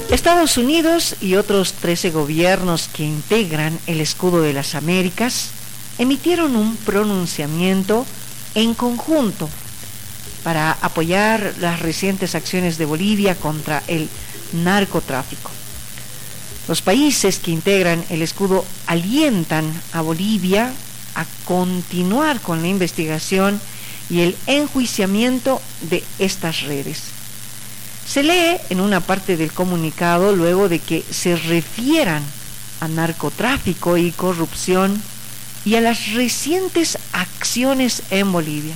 Estados Unidos y otros 13 gobiernos que integran el Escudo de las Américas emitieron un pronunciamiento en conjunto para apoyar las recientes acciones de Bolivia contra el narcotráfico. Los países que integran el escudo alientan a Bolivia a continuar con la investigación y el enjuiciamiento de estas redes. Se lee en una parte del comunicado luego de que se refieran a narcotráfico y corrupción y a las recientes acciones en Bolivia.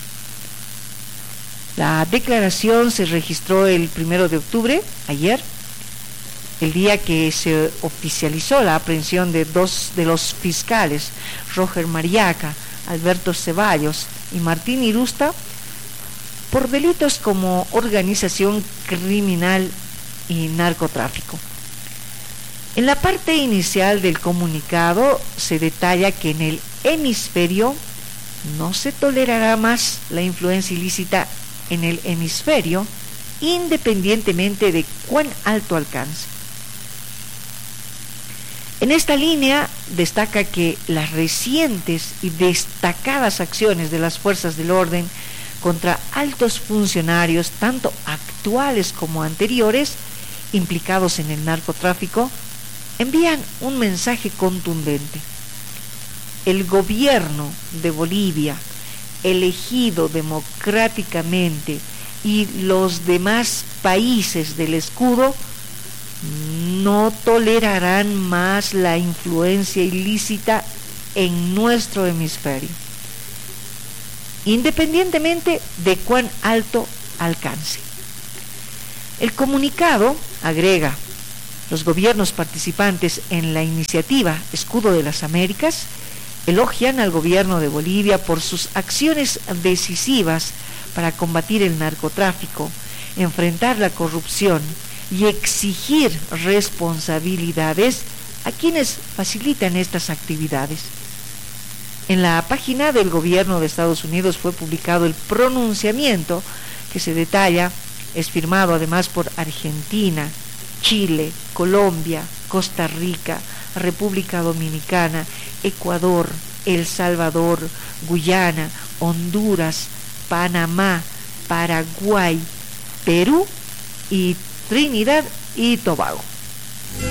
La declaración se registró el 1 de octubre, ayer, el día que se oficializó la aprehensión de dos de los fiscales, Roger Mariaca, Alberto Ceballos y Martín Irusta, por delitos como organización criminal y narcotráfico. En la parte inicial del comunicado se detalla que en el hemisferio no se tolerará más la influencia ilícita en el hemisferio, independientemente de cuán alto alcance. En esta línea destaca que las recientes y destacadas acciones de las fuerzas del orden contra altos funcionarios, tanto actuales como anteriores, implicados en el narcotráfico, envían un mensaje contundente. El gobierno de Bolivia, elegido democráticamente, y los demás países del escudo no tolerarán más la influencia ilícita en nuestro hemisferio, independientemente de cuán alto alcance. El comunicado agrega: los gobiernos participantes en la iniciativa Escudo de las Américas elogian al gobierno de Bolivia por sus acciones decisivas para combatir el narcotráfico, enfrentar la corrupción y exigir responsabilidades a quienes facilitan estas actividades. En la página del gobierno de Estados Unidos fue publicado el pronunciamiento que se detalla, es firmado además por Argentina, Chile, Colombia, Costa Rica, República Dominicana, Ecuador, El Salvador, Guyana, Honduras, Panamá, Paraguay, Perú y Trinidad y Tobago.